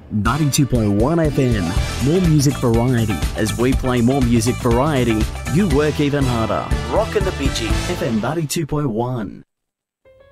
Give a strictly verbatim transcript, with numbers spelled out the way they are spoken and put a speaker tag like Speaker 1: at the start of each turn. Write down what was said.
Speaker 1: ninety-two point one F M. More music variety. As we play more music variety, you work even harder. Rockin' the Bidgie. F M ninety-two point one.